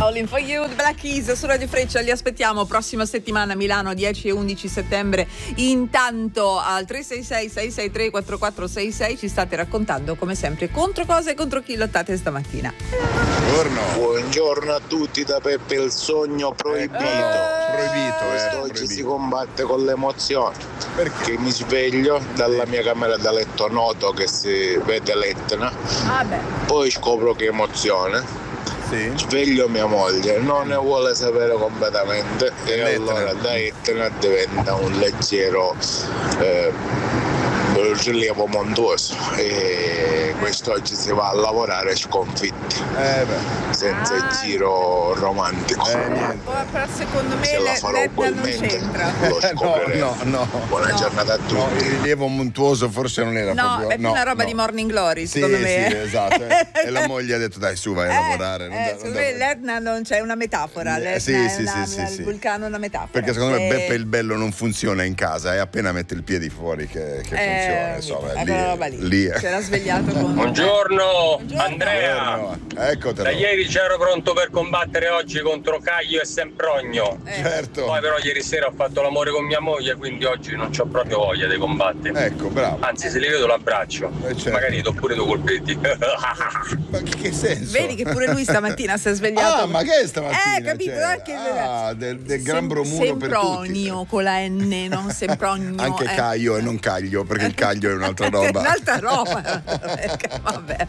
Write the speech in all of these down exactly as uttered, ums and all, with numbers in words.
Falling for You, Black Keys su Radio Freccia, li aspettiamo prossima settimana a Milano, dieci e undici settembre. Intanto al tre sei sei sei sei tre quattro quattro sei sei ci state raccontando come sempre contro cosa e contro chi lottate stamattina. Buongiorno. Buongiorno a tutti da Peppe il sogno proibito. Eh, proibito, eh, Oggi proibito. si combatte con l'emozione. Perché? Che mi sveglio dalla mia camera da letto, noto che si vede l'Etna, Ah beh. poi scopro che emozione. Sì. Sveglio mia moglie, non ne vuole sapere completamente e L'Etna. allora da Etna diventa un leggero eh, rilievo montuoso e quest'oggi si va a lavorare sconfitti, Eh beh. senza il Ah. giro romantico. Eh niente. Oh, però secondo me Se la le- farò l'Etna non ugualmente, c'entra. lo No, scopriremo. no, no. Buona No. giornata a No, tutti. il rilievo montuoso forse non era No, proprio. è più no, una roba no. di Morning Glory, Sì, secondo me. sì, esatto. E la moglie ha detto dai su vai a Eh, lavorare. non eh, da- secondo non me da- l'Etna non c'è una metafora. Eh, L'Etna sì, è sì, una, sì, sì, il sì. vulcano è una metafora. Perché secondo me Se- Beppe il bello non funziona in casa, è appena mette il piede fuori che, che Eh, funziona. Insomma, è lì, quella roba lì. lì è. Si era svegliato con. Buongiorno, Buongiorno. Andrea. Buongiorno. Eccotelo. Da ieri c'ero pronto per combattere oggi contro Caglio e Semprogno. Eh, Certo. Poi però ieri sera ho fatto l'amore con mia moglie, quindi oggi non c'ho proprio voglia di combattere. Ecco, bravo. Anzi, se li vedo l'abbraccio. Eh, certo. Magari do pure due colpetti. Ma che, che senso? Vedi che pure lui stamattina si è svegliato. Ah, ma che è stamattina? Eh, capito? Cioè, Anche ah, del, del gran Sem- bromuro per tutti. Sempronio con la N, non Semprogno. Anche eh. Caio e non Caglio, perché il Caglio è un'altra roba. Un'altra roba. Vabbè.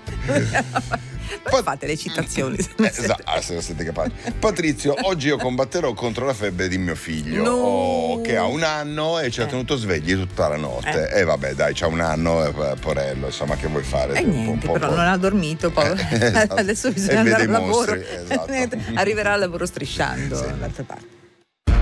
Poi fate le citazioni. Eh, esatto, ah, se lo siete capaci. Patrizio, oggi io combatterò contro la febbre di mio figlio, No. oh, che ha un anno e ci ha Eh. tenuto svegli tutta la notte. E Eh. eh, vabbè, dai, c'ha un anno, eh, porello, insomma, che vuoi fare? E Un niente, po', però po'. non ha dormito. Poi. Eh, esatto. Adesso E bisogna vede andare i al lavoro. mostri, esatto. Arriverà al lavoro strisciando Sì. d'altra parte.